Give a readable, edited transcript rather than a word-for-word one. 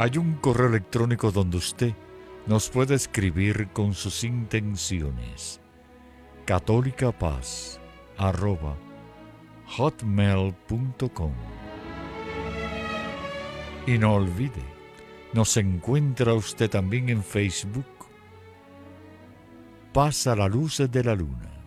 Hay un correo electrónico donde usted nos puede escribir con sus intenciones. catolicapaz@hotmail.com. Y no olvide, nos encuentra usted también en Facebook. Paz a la luz de la luna.